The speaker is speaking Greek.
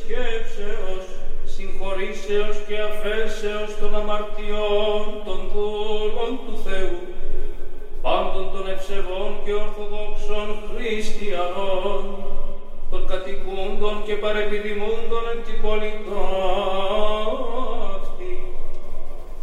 σκέψεως, συγχωρήσεως και αφέσεως των αμαρτιών των δούλων του Θεού, πάντων των ευσεβών και ορθοδόξων χριστιανών, των κατοικούντων και παρεπιδημούντων εν την πολιτών